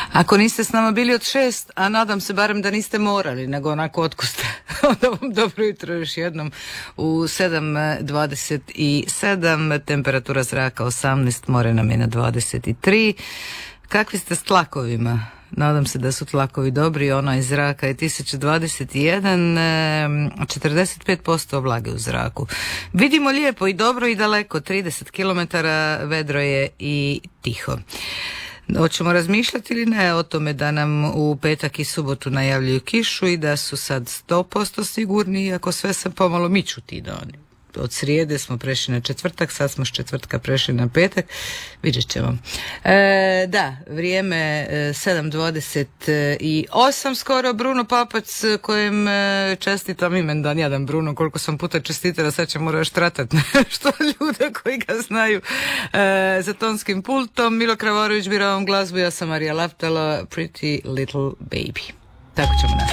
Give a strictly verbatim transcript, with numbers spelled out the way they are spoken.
Ako niste s nama bili od šest, a nadam se barem da niste morali, nego onako otkuste, onda vam dobro jutro još jednom u sedam dvadeset sedam, temperatura zraka osamnaest, more nam je na dvadeset tri. Kakvi ste s tlakovima? Nadam se da su tlakovi dobri, ono iz zraka je tisuću dvadeset jedan, četrdeset pet posto vlage u zraku. Vidimo lijepo i dobro i daleko, trideset kilometara, vedro je i tiho. Hoćemo razmišljati ili ne o tome da nam u petak i subotu najavljuju kišu i da su sad sto posto sigurni, iako sve se pomalo miču ti dani. Od srijede smo prešli na četvrtak, sad smo s četvrtka prešli na petak, vidjet ćemo. E, da, vrijeme sedam dvadeset osam skoro, Bruno Papac kojem čestitam imendan jedan. Bruno, koliko sam puta čestitala, sad će mora još tratat nešto ljude koji ga znaju. E, za tonskim pultom Milo Kravarović bira ovom glazbu, ja sam Marija Laptala, Pretty Little Baby. Tako ćemo nastaviti.